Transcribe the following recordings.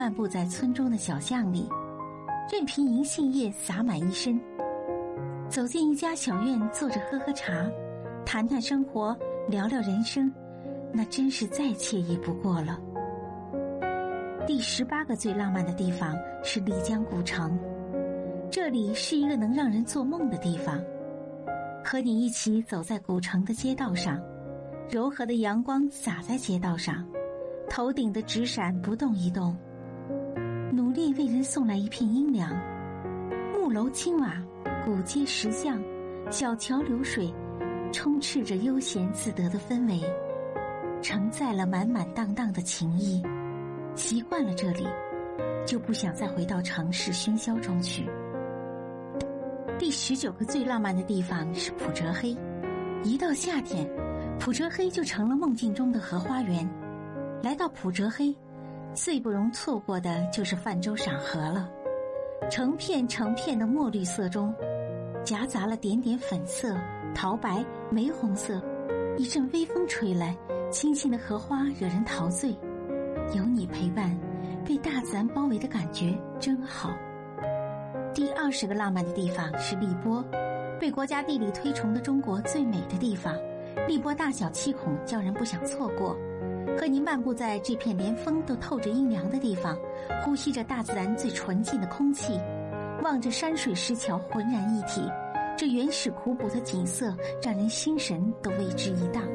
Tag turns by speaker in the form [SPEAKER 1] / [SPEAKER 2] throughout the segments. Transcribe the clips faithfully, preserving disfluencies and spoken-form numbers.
[SPEAKER 1] 漫步在村中的小巷里，任凭银杏叶洒满一身。走进一家小院，坐着喝喝茶，谈谈生活，聊聊人生，那真是再惬意不过了。第十八个最浪漫的地方是丽江古城，这里是一个能让人做梦的地方。和你一起走在古城的街道上，柔和的阳光洒在街道上，头顶的纸伞不动一动，努力为人送来一片阴凉。木楼青瓦，古街石巷，小桥流水，充斥着悠闲自得的氛围，承载了满满当当的情谊。习惯了这里，就不想再回到城市喧嚣中去。第十九个最浪漫的地方是普哲黑。一到夏天，普哲黑就成了梦境中的荷花园。来到普哲黑，最不容错过的就是泛舟赏荷了。成片成片的墨绿色中，夹杂了点点粉色、桃白、玫红色。一阵微风吹来，清新的荷花惹人陶醉。有你陪伴，被大自然包围的感觉真好。第二十个浪漫的地方是荔波，被国家地理推崇的中国最美的地方。荔波大小七孔，叫人不想错过。和您漫步在这片连风都透着阴凉的地方，呼吸着大自然最纯净的空气，望着山水石桥浑然一体，这原始古朴的景色让人心神都为之一荡。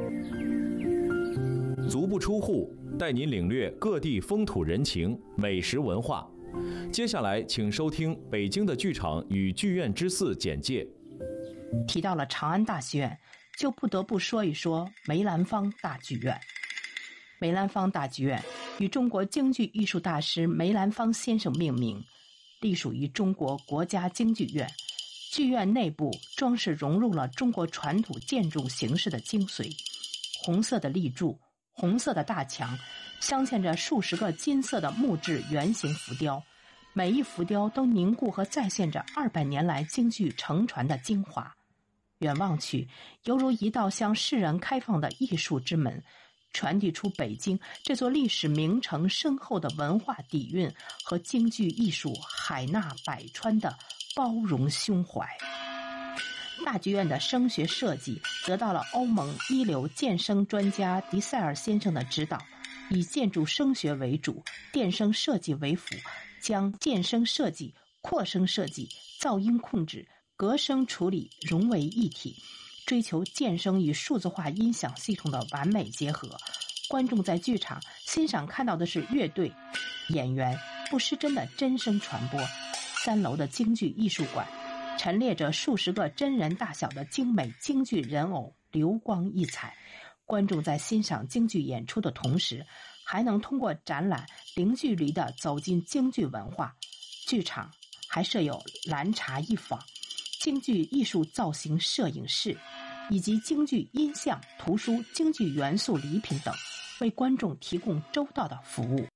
[SPEAKER 2] 足不出户，带您领略各地风土人情、美食文化。接下来请收听北京的剧场与剧院之四简介。
[SPEAKER 3] 提到了长安大戏院，就不得不说一说梅兰芳大剧院。梅兰芳大剧院与中国京剧艺术大师梅兰芳先生命名，隶属于中国国家京剧院。剧院内部装饰融入了中国传统建筑形式的精髓，红色的立柱，红色的大墙，镶嵌着数十个金色的木质圆形浮雕，每一浮雕都凝固和再现着二百年来京剧承传的精华。远望去，犹如一道向世人开放的艺术之门，传递出北京这座历史名城深厚的文化底蕴和京剧艺术海纳百川的包容胸怀。大剧院的声学设计得到了欧盟一流建声专家迪塞尔先生的指导，以建筑声学为主，电声设计为辅，将建声设计、扩声设计、噪音控制、隔声处理融为一体，追求建声与数字化音响系统的完美结合。观众在剧场欣赏看到的是乐队、演员不失真的真声传播。三楼的京剧艺术馆陈列着数十个真人大小的精美京剧人偶，流光溢彩。观众在欣赏京剧演出的同时，还能通过展览零距离地走进京剧文化。剧场还设有蓝茶一坊、京剧艺术造型摄影室，以及京剧音像、图书、京剧元素礼品等，为观众提供周到的服务。